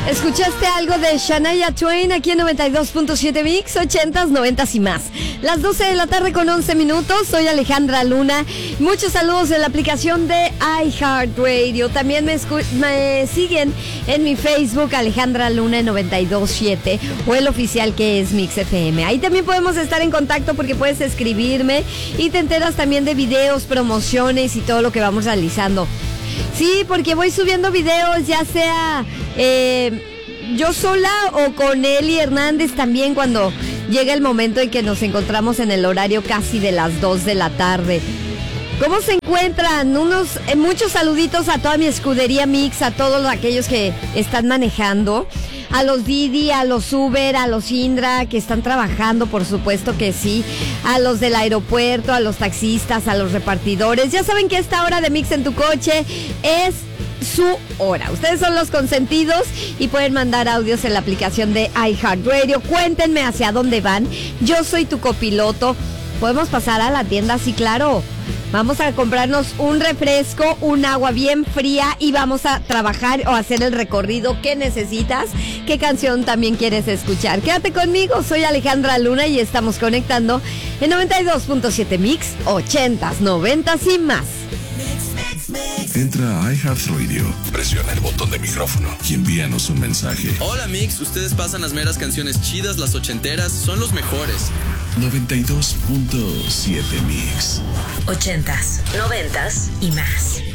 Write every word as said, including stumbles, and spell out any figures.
Escuchaste algo de Shania Twain aquí en noventa y dos punto siete Mix, ochentas, noventas y más. Las doce de la tarde con once minutos. Soy Alejandra Luna. Muchos saludos en la aplicación de iHeartRadio. También me, me siguen en mi Facebook, Alejandra Luna en noventa y dos punto siete, o el oficial que es Mix F M. Ahí también podemos estar en contacto porque puedes escribirme y te enteras también de videos, promociones y todo lo que vamos realizando. Sí, porque voy subiendo videos, ya sea eh, yo sola o con Eli Hernández también, cuando llega el momento en que nos encontramos en el horario casi de las dos de la tarde. ¿Cómo se encuentran? Unos eh, muchos saluditos a toda mi escudería Mix, a todos aquellos que están manejando, a los Didi, a los Uber, a los Indra que están trabajando, por supuesto que sí, a los del aeropuerto, a los taxistas, a los repartidores. Ya saben que esta hora de Mix en tu coche es su hora. Ustedes son los consentidos y pueden mandar audios en la aplicación de iHeartRadio. Cuéntenme hacia dónde van. Yo soy tu copiloto. ¿Podemos pasar a la tienda? Sí, claro. Vamos a comprarnos un refresco, un agua bien fría y vamos a trabajar o hacer el recorrido que necesitas. ¿Qué canción también quieres escuchar? Quédate conmigo, soy Alejandra Luna y estamos conectando en noventa y dos punto siete Mix, ochentas, noventas y más. Entra a iHeartRadio, presiona el botón de micrófono y envíanos un mensaje. Hola Mix, ustedes pasan las meras canciones chidas, las ochenteras, son los mejores. noventa y dos punto siete Mix. Ochentas, noventas y más.